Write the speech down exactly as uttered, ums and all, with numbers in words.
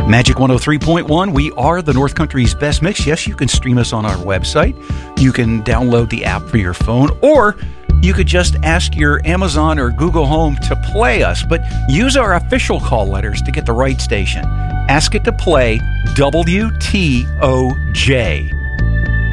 Magic one oh three point one, we are the North Country's best mix. Yes, you can stream us on our website. You can download the app for your phone, or you could just ask your Amazon or Google Home to play us, but use our official call letters to get the right station. Ask it to play W T O J.